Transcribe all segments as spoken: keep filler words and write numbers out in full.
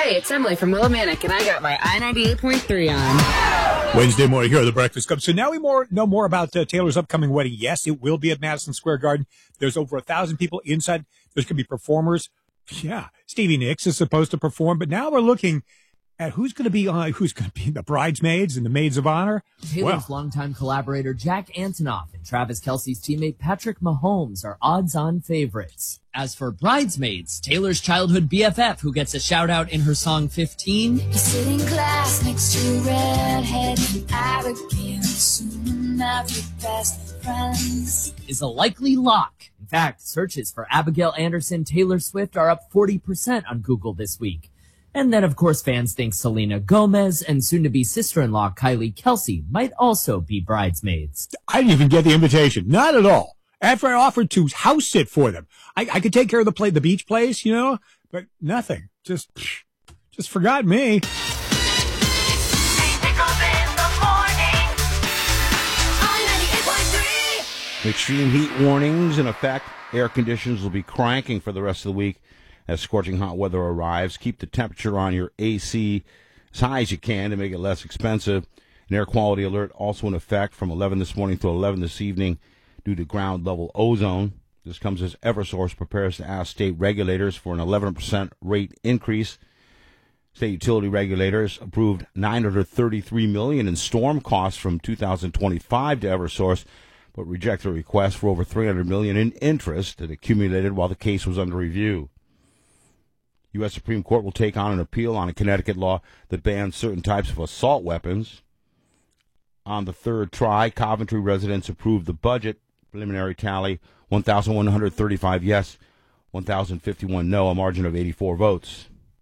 Hey, it's Emily from Willimantic, and I got my I ninety-eight point three on. Wednesday morning here at the Breakfast Club. So now we more know more about uh, Taylor's upcoming wedding. Yes, it will be at Madison Square Garden. There's over a thousand people inside. There's going to be performers. Yeah, Stevie Nicks is supposed to perform, but now we're looking at who's going to be uh, who's going to be the bridesmaids and the maids of honor. Taylor's Well, longtime collaborator Jack Antonoff and Travis Kelce's teammate Patrick Mahomes are odds-on favorites. As for bridesmaids, Taylor's childhood B F F, who gets a shout-out in her song fifteen, You sit in class next to a redhead and Abigail, soon enough your best friends. is a likely lock. In fact, searches for Abigail Anderson Taylor Swift are up forty percent on Google this week. And then, of course, fans think Selena Gomez and soon-to-be sister-in-law Kylie Kelsey might also be bridesmaids. I didn't even get the invitation. Not at all. After I offered to house sit for them, I, I could take care of the play, the beach place, you know, but nothing. Just, just forgot me. Extreme heat warnings in effect. Air conditions will be cranking for the rest of the week as scorching hot weather arrives. Keep the temperature on your A C as high as you can to make it less expensive. An air quality alert also in effect from eleven this morning to eleven this evening due to ground level ozone. This comes as Eversource prepares to ask state regulators for an eleven percent rate increase. State utility regulators approved nine hundred thirty-three million dollars in storm costs from two thousand twenty-five to Eversource, but rejected a request for over three hundred million dollars in interest that accumulated while the case was under review. U S Supreme Court will take on an appeal on a Connecticut law that bans certain types of assault weapons. On the third try, Coventry residents approved the budget. Preliminary tally, one thousand one hundred thirty-five yes, one thousand fifty-one no, a margin of eighty-four votes.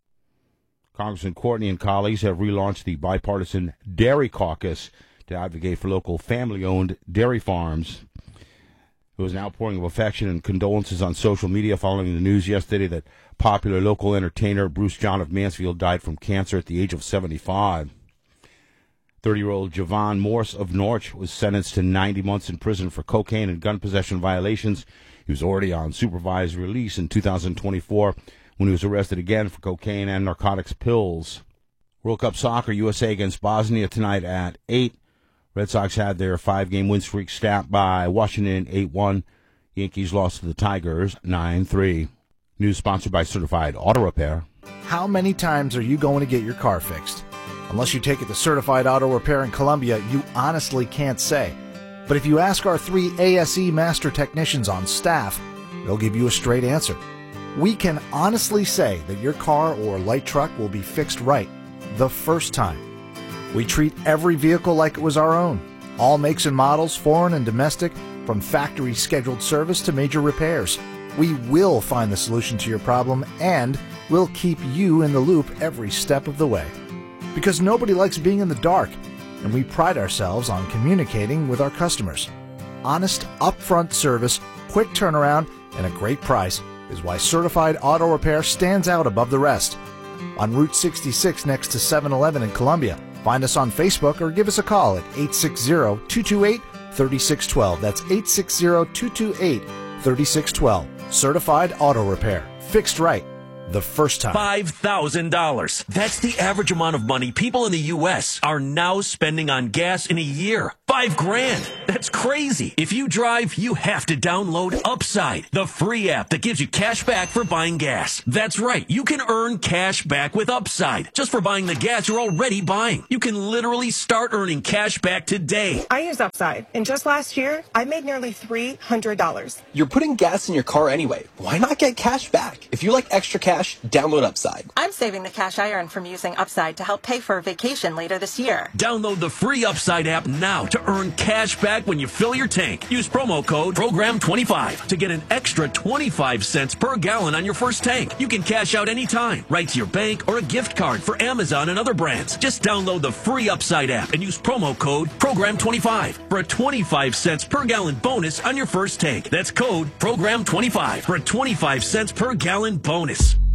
Congressman Courtney and colleagues have relaunched the bipartisan Dairy Caucus to advocate for local family-owned dairy farms. There was an outpouring of affection and condolences on social media following the news yesterday that popular local entertainer Bruce John of Mansfield died from cancer at the age of seventy-five. thirty-year-old Javon Morse of Norwich was sentenced to ninety months in prison for cocaine and gun possession violations. He was already on supervised release in two thousand twenty-four when he was arrested again for cocaine and narcotics pills. World Cup Soccer, U S A against Bosnia tonight at eight. Red Sox had their five-game win streak snapped by Washington eight one. Yankees lost to the Tigers nine three. News sponsored by Certified Auto Repair. How many times are you going to get your car fixed? Unless you take it to Certified Auto Repair in Columbia, you honestly can't say. But if you ask our three A S E master technicians on staff, they'll give you a straight answer. We can honestly say that your car or light truck will be fixed right the first time. We treat every vehicle like it was our own. All makes and models, foreign and domestic, from factory scheduled service to major repairs. We will find the solution to your problem, and we'll keep you in the loop every step of the way. Because nobody likes being in the dark, and we pride ourselves on communicating with our customers. Honest, upfront service, quick turnaround, and a great price is why Certified Auto Repair stands out above the rest. On Route sixty-six next to seven eleven in Columbia. Find us on Facebook or give us a call at eight six zero, two two eight, three six one two. That's eight six zero, two two eight, three six one two. Certified Auto Repair. Fixed right the first time. five thousand dollars. That's the average amount of money people in the U S are now spending on gas in a year. Five grand. That's crazy. If you drive, you have to download Upside, the free app that gives you cash back for buying gas. That's right. You can earn cash back with Upside just for buying the gas you're already buying. You can literally start earning cash back today. I use Upside, and just last year, I made nearly three hundred dollars. You're putting gas in your car anyway. Why not get cash back? If you like extra cash, download Upside. I'm saving the cash I earned from using Upside to help pay for a vacation later this year. Download the free Upside app now to earn cash back when you fill your tank. Use promo code program twenty-five to get an extra twenty-five cents per gallon on your first tank. You can cash out anytime, right to your bank or a gift card for Amazon and other brands. Just download the free Upside app and use promo code program twenty-five for a twenty-five cents per gallon bonus on your first tank. That's code program twenty-five for a twenty-five cents per gallon bonus.